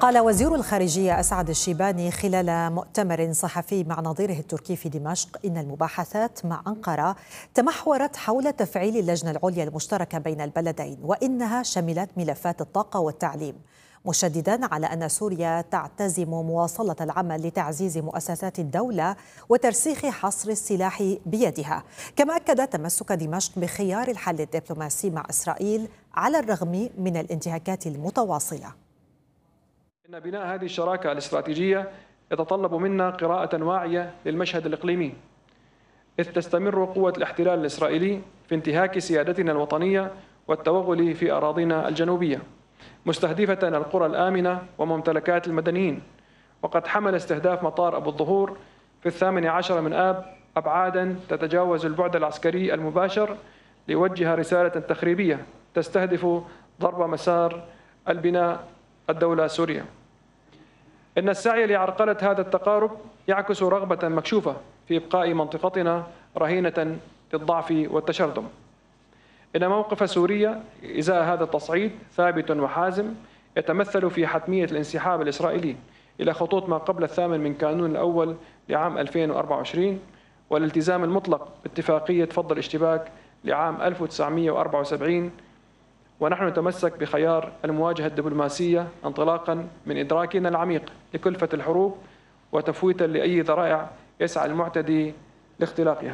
قال وزير الخارجية أسعد الشيباني خلال مؤتمر صحفي مع نظيره التركي في دمشق إن المباحثات مع أنقرة تمحورت حول تفعيل اللجنة العليا المشتركة بين البلدين، وإنها شملت ملفات الطاقة والتعليم، مشددا على أن سوريا تعتزم مواصلة العمل لتعزيز مؤسسات الدولة وترسيخ حصر السلاح بيدها. كما أكد تمسك دمشق بخيار الحل الدبلوماسي مع إسرائيل على الرغم من الانتهاكات المتواصلة. إن بناء هذه الشراكة الاستراتيجية يتطلب منا قراءة واعية للمشهد الإقليمي، إذ تستمر قوة الاحتلال الإسرائيلي في انتهاك سيادتنا الوطنية والتوغل في أراضينا الجنوبية، مستهدفة القرى الآمنة وممتلكات المدنيين. وقد حمل استهداف مطار أبو الظهور في 18 من آب أبعاداً تتجاوز البعد العسكري المباشر ليوجه رسالة تخريبية تستهدف ضرب مسار البناء الدولة سوريا. إن السعي لعرقلة هذا التقارب يعكس رغبة مكشوفة في إبقاء منطقتنا رهينة للضعف والتشرذم. إن موقف سوريا إزاء هذا التصعيد ثابت وحازم، يتمثل في حتمية الانسحاب الإسرائيلي إلى خطوط ما قبل 8 كانون الأول لعام 2024 والالتزام المطلق باتفاقية فض الاشتباك لعام 1974. ونحن نتمسك بخيار المواجهة الدبلوماسية انطلاقا من إدراكنا العميق لكلفة الحروب وتفويتا لأي ذرائع يسعى المعتدي لاختلاقها.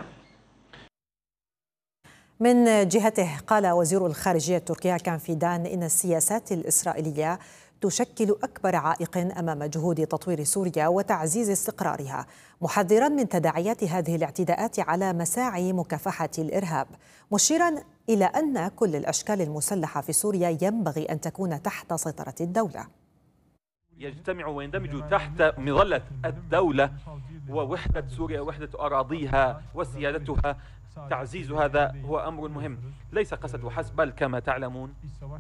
من جهته قال وزير الخارجية التركي هاكان فيدان إن السياسات الإسرائيلية تشكل أكبر عائق أمام جهود تطوير سوريا وتعزيز استقرارها، محذرا من تداعيات هذه الاعتداءات على مساعي مكافحة الإرهاب، مشيرا إلى أن كل الأشكال المسلحة في سوريا ينبغي أن تكون تحت سيطرة الدولة. يجتمع ويندمج تحت مظلة الدولة ووحدة سوريا، وحدة أراضيها وسيادتها. تعزيز هذا هو أمر مهم، ليس قسد وحسب، بل كما تعلمون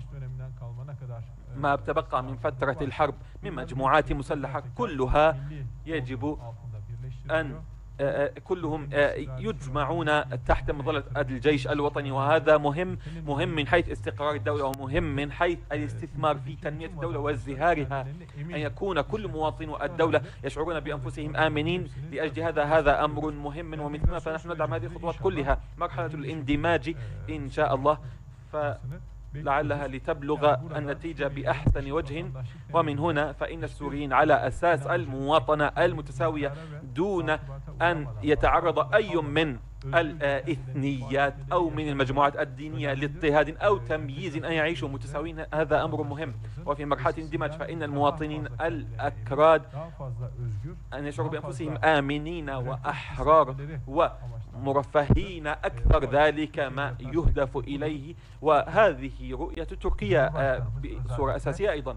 ما تبقى من فترة الحرب من مجموعات مسلحة كلها يجب أن كلهم يجمعون تحت مظلة الجيش الوطني، وهذا مهم من حيث استقرار الدولة، ومهم من حيث الاستثمار في تنمية الدولة وازدهارها، أن يكون كل مواطنو الدولة يشعرون بأنفسهم آمنين. لأجل هذا أمر مهم، ومن ثم فنحن ندعم هذه الخطوات كلها. مرحلة الاندماج إن شاء الله لعلها لتبلغ النتيجة بأحسن وجه، ومن هنا فإن السوريين على أساس المواطنة المتساوية دون أن يتعرض أي من الإثنيات أو من المجموعات الدينية لاضطهاد أو تمييز أن يعيشوا متساويين. هذا أمر مهم. وفي مرحلة الاندماج فإن المواطنين الأكراد أن يشعروا بأنفسهم آمنين وأحرار ومرفهين أكثر، ذلك ما يهدف إليه، وهذه رؤية تركيا بصورة أساسية أيضا.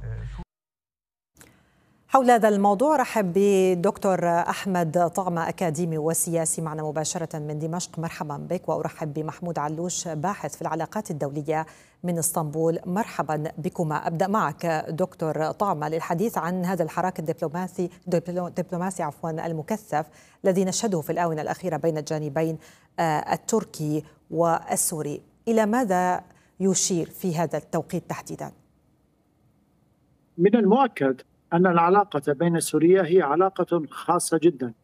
حول هذا الموضوع رحب بدكتور أحمد طعمة، أكاديمي وسياسي، معنا مباشرة من دمشق. مرحبا بك. وأرحب بمحمود علوش، باحث في العلاقات الدولية من اسطنبول. مرحبا بكما. أبدأ معك دكتور طعمة للحديث عن هذا الحراك الدبلوماسي المكثف الذي نشهده في الآونة الأخيرة بين الجانبين التركي والسوري. إلى ماذا يشير في هذا التوقيت تحديدا؟ من المؤكد أن العلاقة بين سوريا هي علاقة خاصة جدا،